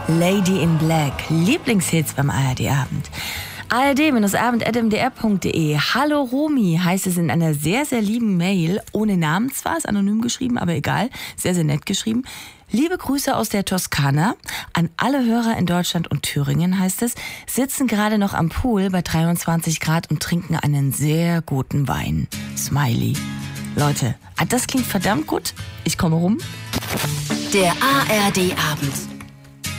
Lady in Black, Lieblingshits beim ARD-Abend. ard-abend@mdr.de. Hallo Romy, heißt es in einer sehr, sehr lieben Mail. Ohne Namen zwar, ist anonym geschrieben, aber egal. Sehr, sehr nett geschrieben. Liebe Grüße aus der Toskana an alle Hörer in Deutschland und Thüringen, heißt es. Sitzen gerade noch am Pool bei 23 Grad und trinken einen sehr guten Wein. Smiley. Leute, das klingt verdammt gut. Ich komme rum. Der ARD-Abend.